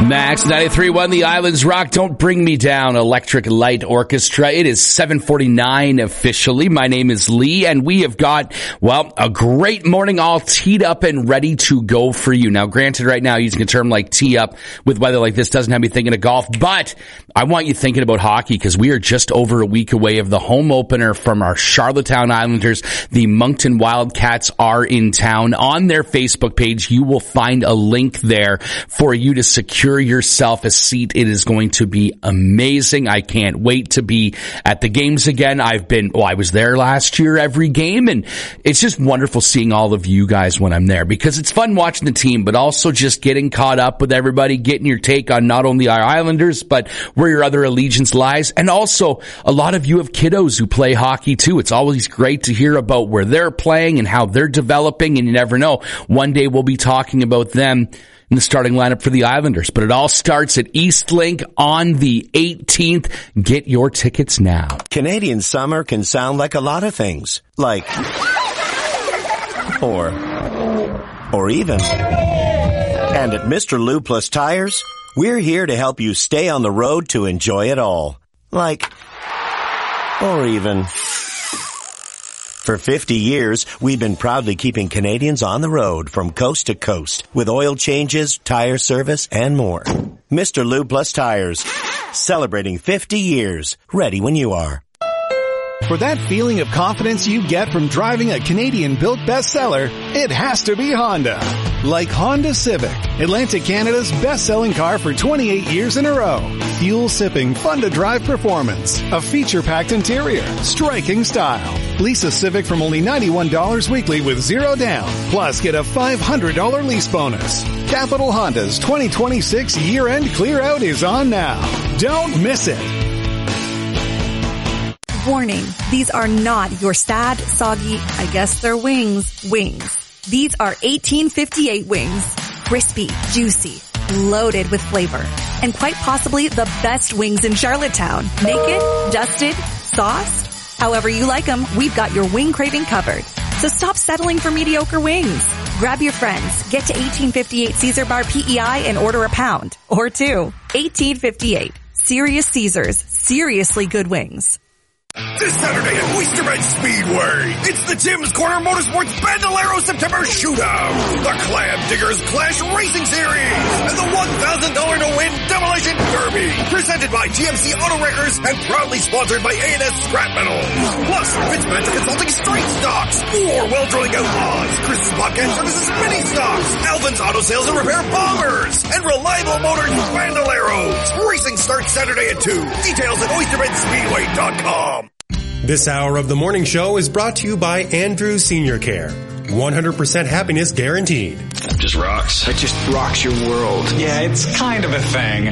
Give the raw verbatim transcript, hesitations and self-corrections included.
Max ninety-three point one, The Islands Rock. Don't Bring Me Down, Electric Light Orchestra. It is seven forty-nine officially. My name is Lee, and we have got, well, a great morning all teed up and ready to go for you. Now, granted, right now, using a term like tee up with weather like this doesn't have me thinking of golf, but I want you thinking about hockey because we are just over a week away of the home opener from our Charlottetown Islanders. The Moncton Wildcats are in town. On their Facebook page, you will find a link there for you to secure yourself a seat. It is going to be amazing. I can't wait to be at the games again. I've been, well, I was there last year every game, and it's just wonderful seeing all of you guys when I'm there because it's fun watching the team, but also just getting caught up with everybody, getting your take on not only our Islanders, but where your other allegiance lies. And also, a lot of you have kiddos who play hockey too. It's always great to hear about where they're playing and how they're developing, and you never know. One day we'll be talking about them in the starting lineup for the Islanders. But it all starts at Eastlink on the eighteenth. Get your tickets now. Canadian summer can sound like a lot of things. Like, or, or even. And at Mister Lou Plus Tires, we're here to help you stay on the road to enjoy it all. Like, or even. For fifty years, we've been proudly keeping Canadians on the road from coast to coast with oil changes, tire service, and more. Mister Lou Plus Tires, celebrating fifty years. Ready when you are. For that feeling of confidence you get from driving a Canadian-built bestseller, it has to be Honda. Like Honda Civic, Atlantic Canada's best-selling car for twenty-eight years in a row. Fuel-sipping, fun-to-drive performance, a feature-packed interior, striking style. Lease a Civic from only ninety-one dollars weekly with zero down. Plus, get a five hundred dollars lease bonus. Capital Honda's twenty twenty-six year-end clear-out is on now. Don't miss it. Warning, these are not your sad, soggy, I guess they're wings, wings. These are eighteen fifty-eight wings. Crispy, juicy, loaded with flavor, and quite possibly the best wings in Charlottetown. Naked, dusted, sauced. However you like them, we've got your wing craving covered. So stop settling for mediocre wings. Grab your friends, get to eighteen fifty-eight Caesar Bar P E I and order a pound. Or two. eighteen fifty-eight. Serious Caesars. Seriously good wings. This Saturday at Oysterbed Speedway, it's the Tim's Corner Motorsports Bandolero September Shootout, the Clam Diggers Clash Racing Series, and the one thousand dollars to win Demolition Derby, presented by G M C Auto Wreckers and proudly sponsored by A and S Scrap Metals. Plus, Fitzmaster Consulting Straight Stocks, more Well Drilling Outlaws, Chris's Podcast Services Mini Stocks, Alvin's Auto Sales and Repair Bombers, and Reliable Motors Bandoleros. Racing starts Saturday at two. Details at oysterbed speedway dot com. This hour of the morning show is brought to you by Andrew Senior Care. one hundred percent happiness guaranteed. Just rocks. It just rocks your world. Yeah, it's kind of a thing.